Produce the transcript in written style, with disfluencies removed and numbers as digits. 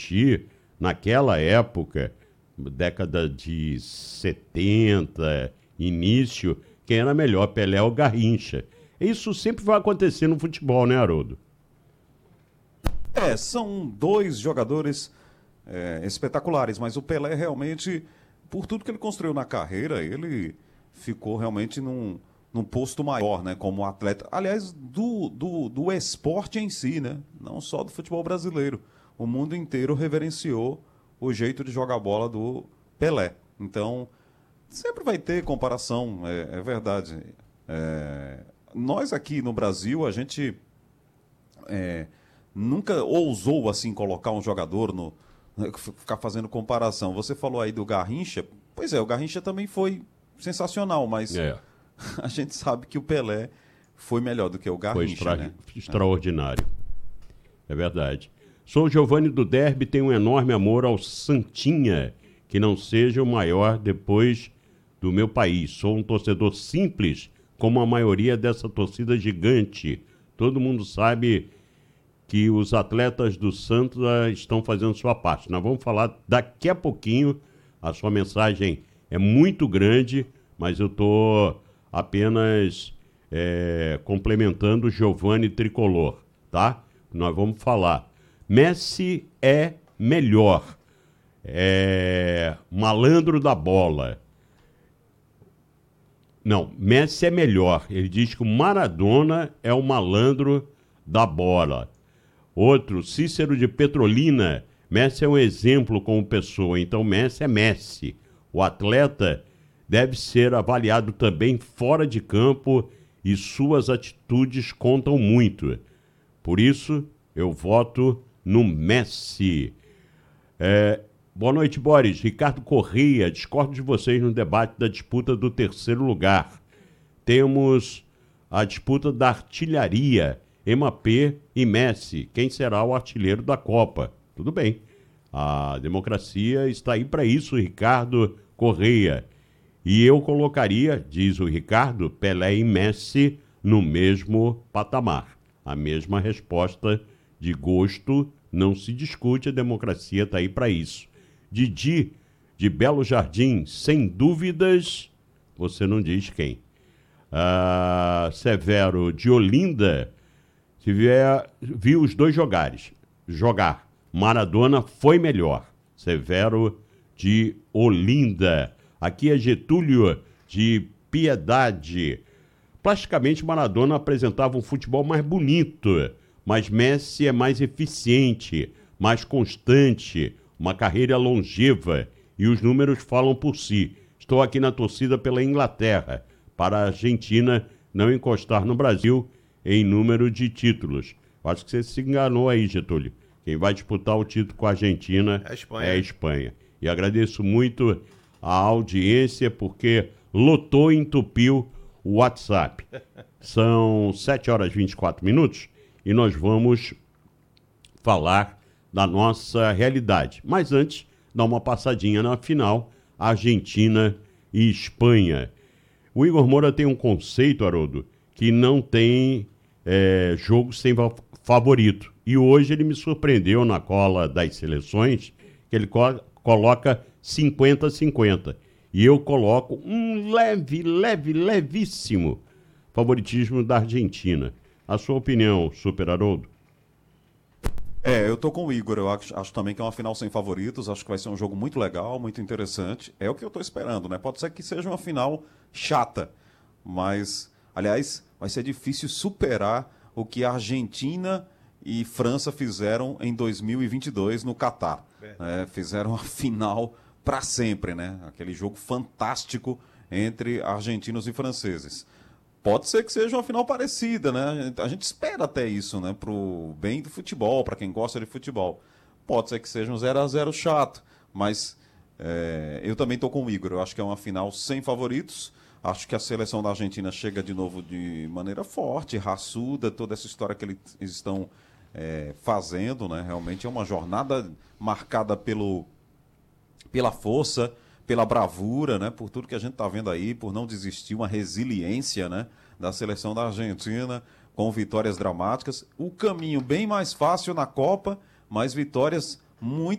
discutir, naquela época, década de 70, início, quem era melhor, Pelé ou Garrincha. Isso sempre vai acontecer no futebol, né, Haroldo? São dois jogadores espetaculares, mas o Pelé realmente, por tudo que ele construiu na carreira, ele ficou realmente num posto maior, né, como atleta. Aliás, do esporte em si, né, não só do futebol brasileiro. O mundo inteiro reverenciou o jeito de jogar bola do Pelé. Então, sempre vai ter comparação, é verdade. Nós aqui no Brasil, a gente nunca ousou assim colocar um jogador ficar fazendo comparação. Você falou aí do Garrincha. Pois é, o Garrincha também foi sensacional, mas a gente sabe que o Pelé foi melhor do que o Garrincha, né? Extraordinário. É verdade. Sou o Giovanni do Derby, tenho um enorme amor ao Santinha, que não seja o maior depois do meu país. Sou um torcedor simples, como a maioria dessa torcida gigante. Todo mundo sabe que os atletas do Santos estão fazendo sua parte. Nós vamos falar daqui a pouquinho. A sua mensagem é muito grande, mas eu estou apenas complementando o Giovanni Tricolor, tá? Nós vamos falar. Messi é melhor. Malandro da bola. Não, Messi é melhor. Ele diz que o Maradona é o malandro da bola. Outro, Cícero de Petrolina. Messi é um exemplo como pessoa, então Messi é Messi. O atleta deve ser avaliado também fora de campo e suas atitudes contam muito. Por isso, eu voto no Messi. Boa noite, Boris. Ricardo Correia, discordo de vocês no debate da disputa do terceiro lugar. Temos a disputa da artilharia, Mbappé e Messi. Quem será o artilheiro da Copa? Tudo bem. A democracia está aí para isso, Ricardo Correia. E eu colocaria, diz o Ricardo, Pelé e Messi no mesmo patamar. A mesma resposta de gosto não se discute, a democracia está aí para isso. Didi, de Belo Jardim, sem dúvidas, você não diz quem. Severo, de Olinda, viu os dois jogar. Maradona foi melhor. Severo, de Olinda. Aqui é Getúlio, de Piedade. Plasticamente, Maradona apresentava um futebol mais bonito, mas Messi é mais eficiente, mais constante, uma carreira longeva, e os números falam por si. Estou aqui na torcida pela Inglaterra, para a Argentina não encostar no Brasil em número de títulos. Acho que você se enganou aí, Getúlio. Quem vai disputar o título com a Argentina é a Espanha. E agradeço muito a audiência, porque lotou e entupiu o WhatsApp. São 7h24 e nós vamos falar da nossa realidade. Mas antes, dá uma passadinha na final, Argentina e Espanha. O Igor Moura tem um conceito, Haroldo, que não tem jogo sem favorito. E hoje ele me surpreendeu na cola das seleções, que ele coloca 50-50. E eu coloco um levíssimo favoritismo da Argentina. A sua opinião, Super Haroldo? Eu tô com o Igor. Eu acho também que é uma final sem favoritos. Acho que vai ser um jogo muito legal, muito interessante. É o que eu tô esperando, né? Pode ser que seja uma final chata, mas, aliás, vai ser difícil superar o que a Argentina e França fizeram em 2022 no Catar. Fizeram a final para sempre, né? Aquele jogo fantástico entre argentinos e franceses. Pode ser que seja uma final parecida, né? A gente espera até isso, né? Pro bem do futebol, para quem gosta de futebol. Pode ser que seja um 0-0 chato, mas eu também estou com o Igor. Eu acho que é uma final sem favoritos. Acho que a seleção da Argentina chega de novo de maneira forte, raçuda, toda essa história que eles estão fazendo, né? Realmente é uma jornada marcada pela força, pela bravura, né? Por tudo que a gente está vendo aí, por não desistir, uma resiliência, né? Da seleção da Argentina, com vitórias dramáticas. O caminho bem mais fácil na Copa, mas vitórias muito